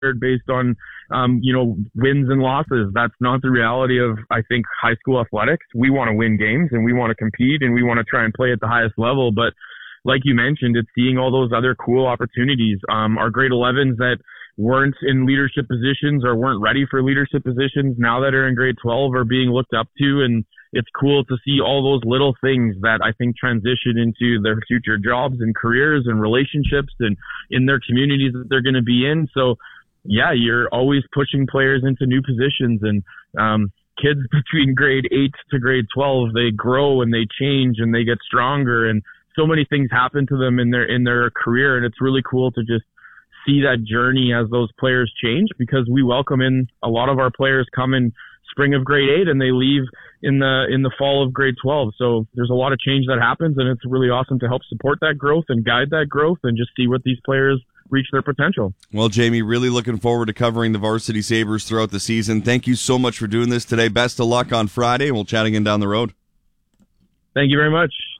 based on, wins and losses. That's not the reality of, I think, high school athletics. We want to win games and we want to compete and we want to try and play at the highest level. But like you mentioned, it's seeing all those other cool opportunities. Our grade 11s that weren't in leadership positions or weren't ready for leadership positions now that are in grade 12 are being looked up to. And it's cool to see all those little things that I think transition into their future jobs and careers and relationships and in their communities that they're going to be in. So yeah, you're always pushing players into new positions, and kids between grade 8 to grade 12, they grow and they change and they get stronger, and so many things happen to them in their career. And it's really cool to just see that journey as those players change, because we welcome in a lot of our players come in spring of grade 8 and they leave in the fall of grade 12. So there's a lot of change that happens, and it's really awesome to help support that growth and guide that growth and just see what these players reach their potential. Well, Jamie, really looking forward to covering the Varsity Sabres throughout the season. Thank you so much for doing this today. Best of luck on Friday, and we'll chat again down the road. Thank you very much.